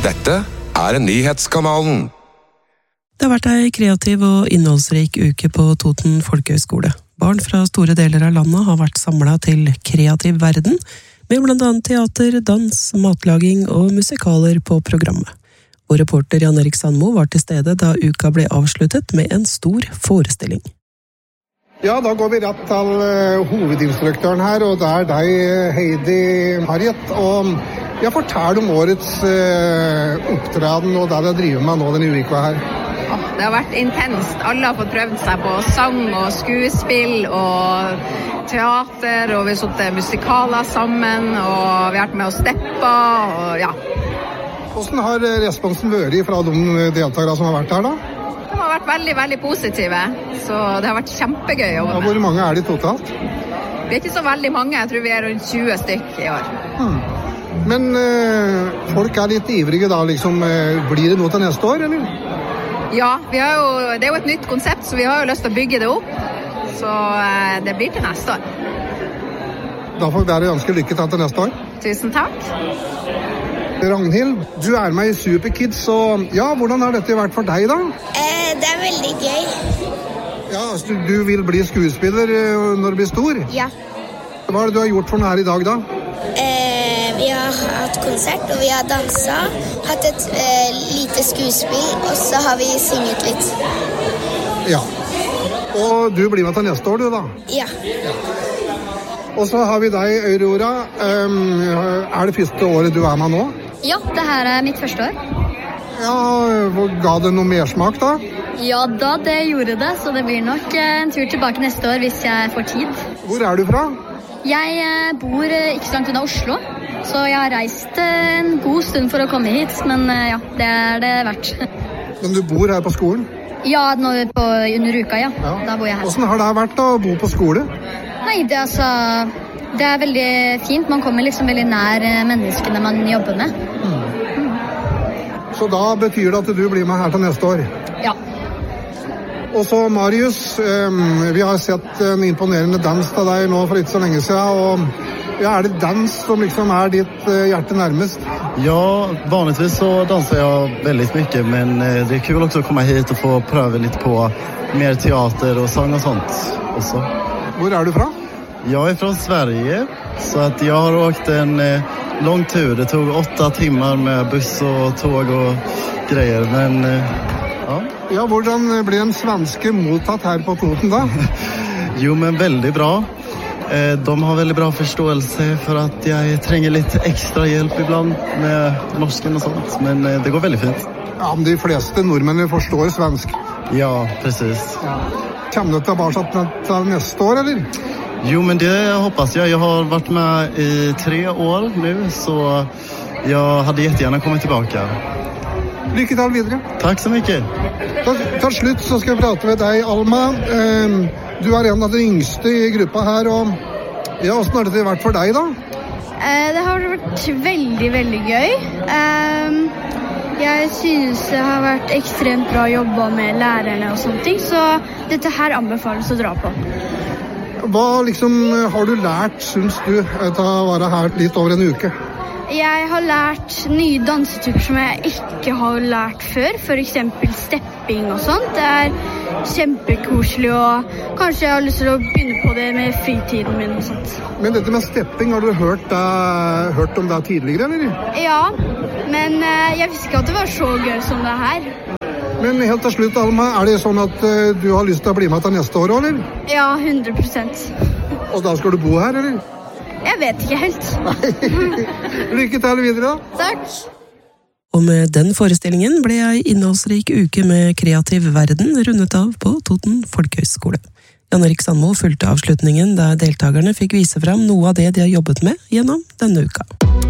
Dette Nyhetskanalen. Det har vært ei kreativ og innholdsrik uke på Toten Folkehøgskole. Barn fra store deler av landet har vært samlet til kreativ verden, med blant annet teater, dans, matlaging og musikaler på programmet. Og reporter Jan Erik Sandmo var til stede da uka ble avsluttet med en stor forestilling. Ja, da går vi rett til hovedinstruktøren her, og det er deg, Heidi Harriet. Og jeg forteller om årets opptreden og det dere driver med nå denne uka her. Det har vært intenst. Alle har fått prøvd seg på sang og skuespill og teater, og vi har suttet musikaler sammen, og vi har vært med å steppe, og ja. Hvordan har responsen vært fra de deltakere som har vært her da? De har vært veldig, veldig positive, så det har vært kjempegøy å jobbe med. Hvor mange er de totalt? Vi er ikke så veldig mange, jeg tror vi er rundt 20 stykk i år. Men folk er litt ivrige da, liksom, blir det noe til neste år, eller? Ja, det er jo et nytt konsept, så vi har jo lyst til å bygge det opp, så det blir til neste år. Da får dere ønske lykke til neste år. Tusen takk. Ragnhild, du er med i Superkids, så ja, hvordan har dette vært for deg da? Det er veldig gøy. Ja, så du vil bli skuespiller når du blir stor? Ja. Hva er det du har gjort for noe her i dag da? Vi har hatt konsert, og vi har danset, hatt et lite skuespill, og så har vi synget litt. Ja. Og du blir med til neste år, du da? Ja. Og så har vi deg, Aurora. Er det første året du er med nå? Ja, det her er mitt første år. Ja, ga det noe mersmak da? Ja da, det gjorde det, så det blir nok en tur tilbake neste år hvis jeg får tid. Hvor er du fra? Jeg bor ikke så langt unna Oslo, så jeg har reist en god stund for å komme hit, men ja, det er det verdt. Men du bor her på skolen? Ja, under uka, ja. Da bor jeg her. Hvordan har det vært å bo på skole? Nei, det er veldig fint. Man kommer liksom veldig nær menneskene man jobber med. Så da betyr det at du blir med her til neste år? Ja. Og så Marius, vi har sett en imponerende dans til deg nå for ikke så lenge siden, og ja, er det dans som liksom er ditt hjerte nærmest? Ja, vanligtvis så danser jeg veldig mye, men det er kul også å komme hit og få prøve litt på mer teater og sang og sånt også. Hvor er du fra? Jeg er fra Sverige, så at jeg har åkt en lång tur. Det tog 8 timmar med buss og tog og greier, men ja. Ja, hvordan blir en svenske mottatt her på Toten da? Jo, men veldig bra. De har veldig bra forståelse for at jeg trenger litt ekstra hjelp ibland med norsken og sånt, men det går veldig fint. Ja, men de fleste nordmennene forstår svensk. Ja, precis. Ja. Kommer du tilbake til neste år, eller? Jo, men det hoppas jeg. Jeg har vært med i 3 år nu, så jeg hadde jättegärna kommet tilbake. Lykke til videre. Takk så mye. Til slutt så skal jeg prate med deg, Alma. Du er en av de yngste i gruppa her, og ja, hvordan har det vært for deg da? Det har vært veldig, veldig gøy. Jeg synes det har vært ekstremt bra å jobbe med lærerne og sånne ting, så dette her anbefales å dra på. Hva liksom har du lært, synes du, til å være her litt over en uke? Jeg har lært nye dansetyper som jeg ikke har lært før, for eksempel stepping og sånt. Det er kjempekoselig, og kanskje jeg har lyst til å begynne på det med fritiden min og sånt. Men dette med stepping, har du hørt om det tidligere, eller? Ja, men jeg visste ikke at det var så gøy som det her. Men helt til slutt, Alma, er det sånn at du har lyst til å bli med til neste år, eller? Ja, 100%. Og da skal du bo her, eller? Jeg vet ikke helt. Lykke til videre da. Takk. Og med den forestillingen ble ei innholdsrik uke med kreativ verden rundet av på Toten Folkehøgskole. Jan Erik Sandmo fulgte avslutningen der deltakerne fikk vise frem noe av det de har jobbet med gjennom denne uka.